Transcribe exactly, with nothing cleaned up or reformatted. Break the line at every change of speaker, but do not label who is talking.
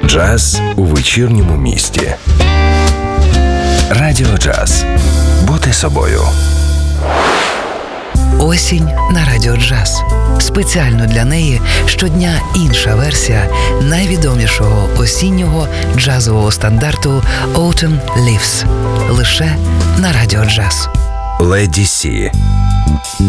Джаз у вечірньому місті. Радіо Джаз. Бути собою.
Осінь на Радіо Джаз. Спеціально для неї щодня інша версія найвідомішого осіннього джазового стандарту Autumn Leaves. Лише на Радіо Джаз.
Леді Сі.